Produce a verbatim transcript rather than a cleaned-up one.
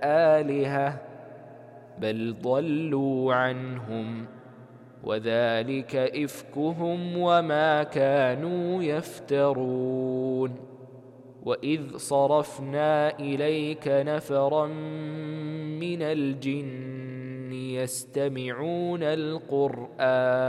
آلهة بل ضلوا عنهم وذلك إفكهم وما كانوا يفترون. وإذ صرفنا إليك نفرا من الجن يستمعون القرآن